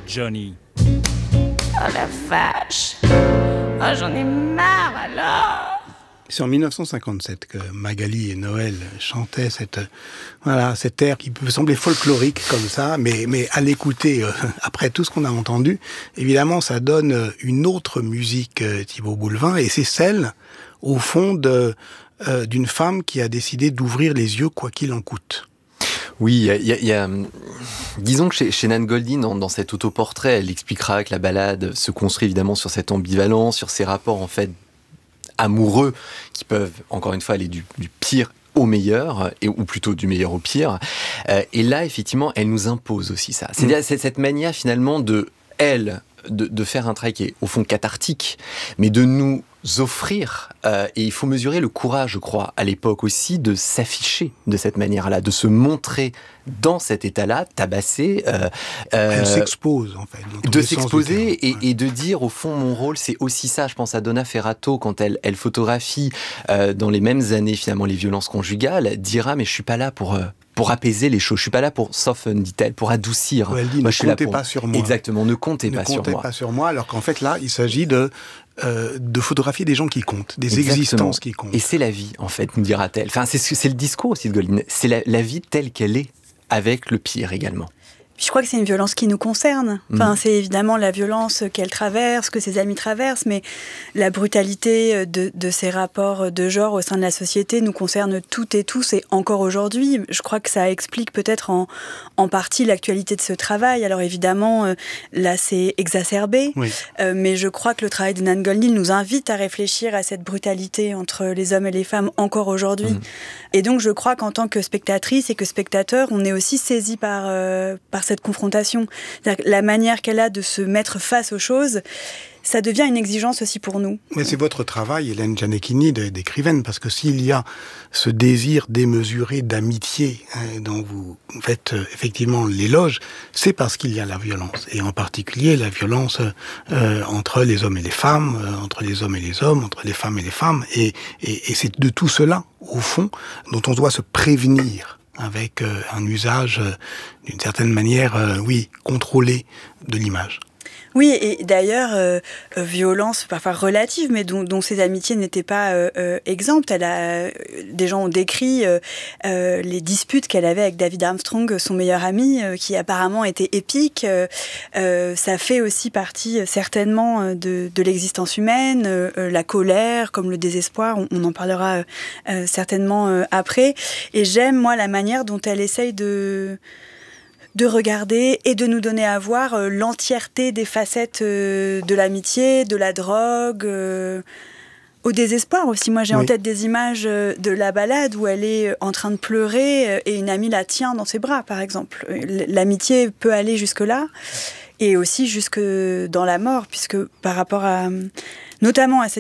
Johnny. Oh la vache! Oh, j'en ai marre alors! C'est en 1957 que Magali et Noël chantaient cet air qui peut sembler folklorique comme ça, mais à l'écouter, après tout ce qu'on a entendu, évidemment, ça donne une autre musique, Thibaut Boulevin, et c'est celle, au fond, d'une femme qui a décidé d'ouvrir les yeux quoi qu'il en coûte. Oui, il y a disons que chez Nan Goldin, dans cet autoportrait, elle expliquera que la ballade se construit évidemment sur cette ambivalence, sur ces rapports en fait amoureux qui peuvent, encore une fois, aller du pire au meilleur, ou plutôt du meilleur au pire. Et là, effectivement, elle nous impose aussi ça. C'est-à-dire cette manière, finalement, de faire un travail qui est, au fond, cathartique, mais de nous offrir, et il faut mesurer le courage, je crois, à l'époque aussi, de s'afficher de cette manière-là, de se montrer dans cet état-là, tabassé. Elle s'expose, en fait. De s'exposer et de dire, au fond, mon rôle, c'est aussi ça. Je pense à Donna Ferrato, quand elle photographie, dans les mêmes années, finalement, les violences conjugales, dira, mais je suis pas là pour apaiser les choses. Je suis pas là pour soften, dit-elle, pour adoucir. Elle dit, moi, ne comptez pas sur moi. Exactement, ne comptez pas sur moi. Ne comptez pas sur moi, alors qu'en fait, là, il s'agit de photographier des gens qui comptent, des Exactement. existences qui comptent. Et c'est la vie, en fait, nous dira-t-elle. Enfin, c'est le discours aussi de Goldin. C'est la vie telle qu'elle est, avec le pire également. Je crois que c'est une violence qui nous concerne. Enfin, c'est évidemment la violence qu'elle traverse, que ses amis traversent, mais la brutalité de ces rapports de genre au sein de la société nous concerne toutes et tous, et encore aujourd'hui. Je crois que ça explique peut-être en partie l'actualité de ce travail. Alors évidemment, là, c'est exacerbé, oui. Mais je crois que le travail de Nan Goldin nous invite à réfléchir à cette brutalité entre les hommes et les femmes encore aujourd'hui. Et donc, je crois qu'en tant que spectatrice et que spectateur, on est aussi saisi par cette confrontation. C'est-à-dire que la manière qu'elle a de se mettre face aux choses, ça devient une exigence aussi pour nous. Mais c'est votre travail, Hélène Gianecchini, d'écrivaine, parce que s'il y a ce désir démesuré d'amitié dont vous faites effectivement l'éloge, c'est parce qu'il y a la violence, et en particulier la violence entre les hommes et les femmes, entre les hommes et les hommes, entre les femmes et les femmes, et c'est de tout cela, au fond, dont on doit se prévenir avec un usage, d'une certaine manière, contrôlé de l'image. Oui, et d'ailleurs, violence parfois relative, mais dont ses amitiés n'étaient pas exemptes. Des gens ont décrit les disputes qu'elle avait avec David Armstrong, son meilleur ami, qui apparemment étaient épiques. Ça fait aussi partie certainement de l'existence humaine, la colère, comme le désespoir, on en parlera certainement après. Et j'aime, moi, la manière dont elle essaye de regarder et de nous donner à voir l'entièreté des facettes de l'amitié, de la drogue, au désespoir aussi. Moi, j'ai en tête des images de la balade où elle est en train de pleurer et une amie la tient dans ses bras, par exemple. L'amitié peut aller jusque-là et aussi jusque dans la mort, puisque par rapport notamment à cette